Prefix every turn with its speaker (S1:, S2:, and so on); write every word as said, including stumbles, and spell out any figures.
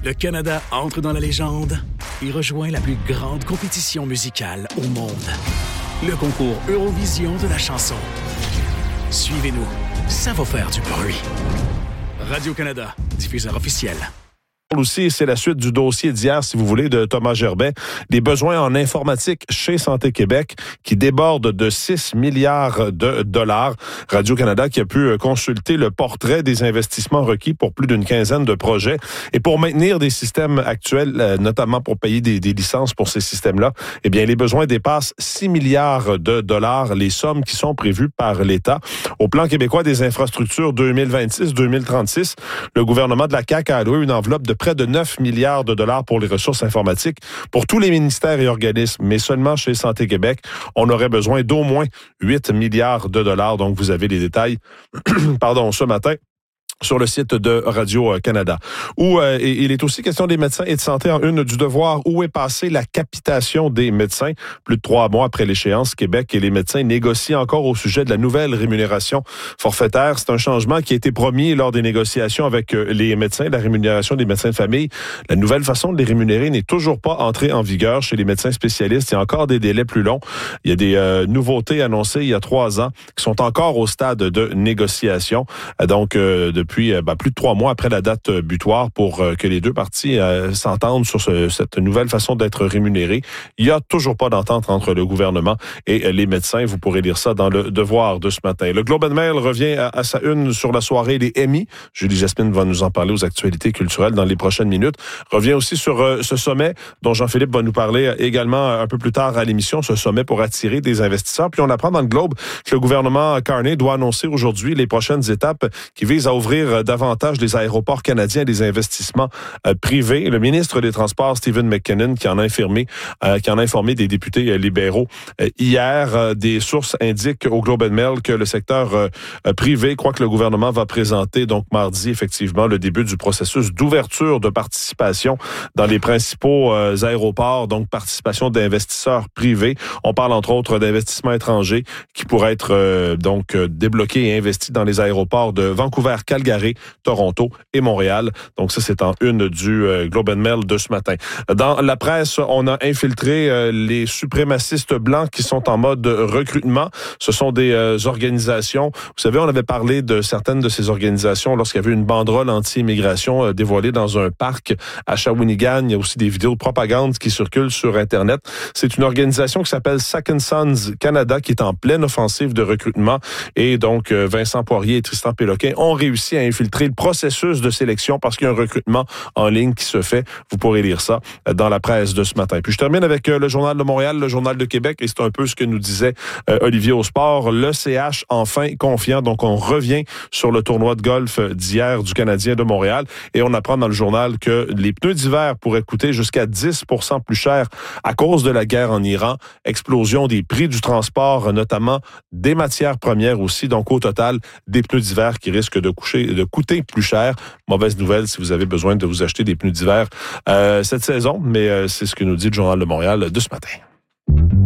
S1: Le Canada entre dans la légende et rejoint la plus grande compétition musicale au monde. Le concours Eurovision de la chanson. Suivez-nous, ça va faire du bruit. Radio-Canada, diffuseur officiel.
S2: Aussi, c'est la suite du dossier d'hier, si vous voulez, de Thomas Gerbet. Des besoins en informatique chez Santé Québec qui débordent de six milliards de dollars. Radio-Canada qui a pu consulter le portrait des investissements requis pour plus d'une quinzaine de projets. Et pour maintenir des systèmes actuels, notamment pour payer des, des licences pour ces systèmes-là, eh bien, les besoins dépassent six milliards de dollars, les sommes qui sont prévues par l'État. Au plan québécois des infrastructures deux mille vingt-six deux mille trente-six, le gouvernement de la C A Q a alloué une enveloppe de près de neuf milliards de dollars pour les ressources informatiques pour tous les ministères et organismes, mais seulement chez Santé Québec, on aurait besoin d'au moins huit milliards de dollars. Donc, vous avez les détails, pardon, ce matin, sur le site de Radio-Canada. Où euh, il est aussi question des médecins et de santé en une du devoir. Où est passée la capitation des médecins? Plus de trois mois après l'échéance, Québec et les médecins négocient encore au sujet de la nouvelle rémunération forfaitaire. C'est un changement qui a été promis lors des négociations avec les médecins, la rémunération des médecins de famille. La nouvelle façon de les rémunérer n'est toujours pas entrée en vigueur chez les médecins spécialistes. Il y a encore des délais plus longs. Il y a des euh, nouveautés annoncées il y a trois ans qui sont encore au stade de négociation. Donc, euh, de Depuis ben, plus de trois mois après la date butoir pour euh, que les deux parties euh, s'entendent sur ce, cette nouvelle façon d'être rémunérés. Il n'y a toujours pas d'entente entre le gouvernement et euh, les médecins. Vous pourrez lire ça dans le Devoir de ce matin. Le Globe and Mail revient à, à sa une sur la soirée des Emmy. Julie Jasmine va nous en parler aux actualités culturelles dans les prochaines minutes. Revient aussi sur euh, ce sommet dont Jean-Philippe va nous parler également un peu plus tard à l'émission, ce sommet pour attirer des investisseurs. Puis on apprend dans le Globe que le gouvernement Carney doit annoncer aujourd'hui les prochaines étapes qui visent à ouvrir davantage les aéroports canadiens et des investissements euh, privés. Le ministre des Transports, Stephen McKinnon, qui en a informé, euh, qui en a informé des députés euh, libéraux euh, hier. Euh, des sources indiquent au Globe and Mail que le secteur euh, privé croit que le gouvernement va présenter donc mardi effectivement le début du processus d'ouverture de participation dans les principaux euh, aéroports, donc participation d'investisseurs privés. On parle entre autres d'investissements étrangers qui pourraient être euh, donc euh, débloqués et investis dans les aéroports de Vancouver, Calgary, Toronto et Montréal. Donc ça, c'est en une du euh, Globe and Mail de ce matin. Dans la presse, on a infiltré euh, les suprémacistes blancs qui sont en mode recrutement. Ce sont des euh, organisations. Vous savez, on avait parlé de certaines de ces organisations lorsqu'il y avait une banderole anti-immigration euh, dévoilée dans un parc à Shawinigan. Il y a aussi des vidéos de propagande qui circulent sur Internet. C'est une organisation qui s'appelle Second Sons Canada qui est en pleine offensive de recrutement. Et donc, euh, Vincent Poirier et Tristan Péloquin ont réussi à infiltrer le processus de sélection parce qu'il y a un recrutement en ligne qui se fait. Vous pourrez lire ça dans la presse de ce matin. Puis je termine avec le Journal de Montréal, le Journal de Québec, et c'est un peu ce que nous disait euh, Olivier au sport. Le C H enfin confiant, donc on revient sur le tournoi de golf d'hier du Canadien de Montréal et on apprend dans le journal que les pneus d'hiver pourraient coûter jusqu'à dix pour cent plus cher à cause de la guerre en Iran, explosion des prix du transport, notamment des matières premières aussi. Donc au total, des pneus d'hiver qui risquent de coucher de coûter plus cher. Mauvaise nouvelle si vous avez besoin de vous acheter des pneus d'hiver euh, cette saison, mais euh, c'est ce que nous dit le Journal de Montréal de ce matin.